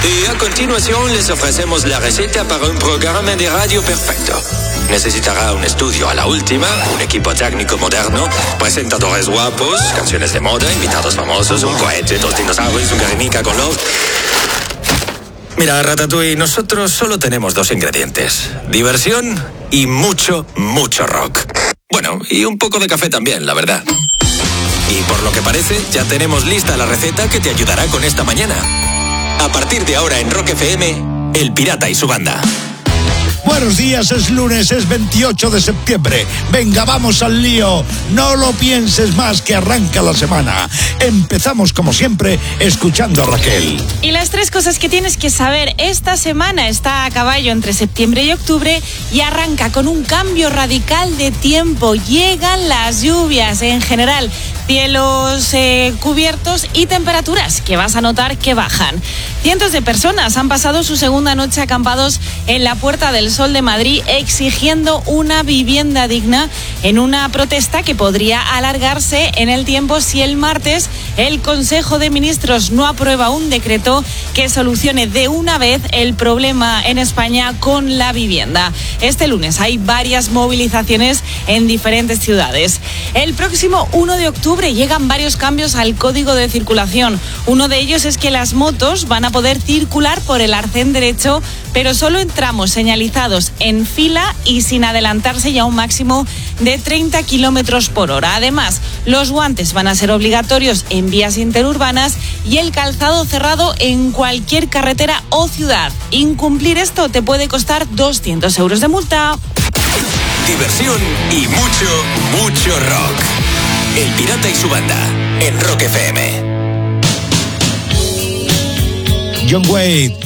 Y a continuación les ofrecemos la receta para un programa de radio perfecto. Necesitará un estudio a la última, un equipo técnico moderno, presentadores guapos, canciones de moda, invitados famosos, un cohete, 2 dinosaurios, un Guernica con love. Mira, Ratatouille, nosotros solo tenemos 2 ingredientes. Diversión y mucho, mucho rock. Bueno, y un poco de café también, la verdad. Y por lo que parece, ya tenemos lista la receta que te ayudará con esta mañana. A partir de ahora en Rock FM, El Pirata y su banda. Buenos días, es lunes, es 28 de septiembre. Venga, vamos al lío. No lo pienses más, que arranca la semana. Empezamos, como siempre, escuchando a Raquel. Y las 3 cosas que tienes que saber. Esta semana está a caballo entre septiembre y octubre y arranca con un cambio radical de tiempo. Llegan las lluvias en general, cielos cubiertos y temperaturas que vas a notar que bajan. Cientos de personas han pasado su segunda noche acampados en la Puerta del Sol de Madrid exigiendo una vivienda digna en una protesta que podría alargarse en el tiempo si el martes el Consejo de Ministros no aprueba un decreto que solucione de una vez el problema en España con la vivienda. Este lunes hay varias movilizaciones en diferentes ciudades. El próximo 1 de octubre llegan varios cambios al Código de Circulación. Uno de ellos es que las motos van a poder circular por el arcén derecho, pero solo en tramos señalizados en fila y sin adelantarse, ya un máximo de 30 kilómetros por hora. Además, los guantes van a ser obligatorios en vías interurbanas y el calzado cerrado en cualquier carretera o ciudad. Incumplir esto te puede costar 200 euros de multa. Diversión y mucho, mucho rock. El Pirata y su banda en Rock FM. John Wade,